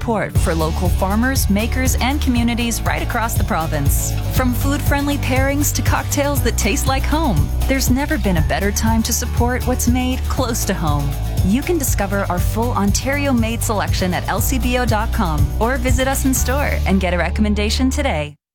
support for local farmers, makers, and communities right across the province. From food-friendly pairings to cocktails that taste like home, there's never been a better time to support what's made close to home. You can discover our full Ontario-made selection at lcbo.com or visit us in store and get a recommendation today.